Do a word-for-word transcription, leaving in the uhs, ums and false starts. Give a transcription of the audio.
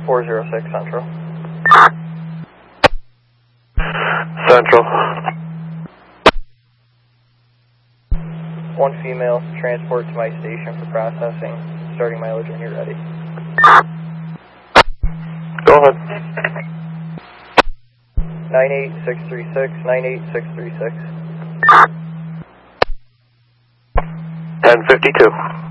four zero six Central. Central. One female, transport to my station for processing. Starting mileage when you're ready. Go ahead. nine eight six three six, nine eight six three six. ten fifty-two.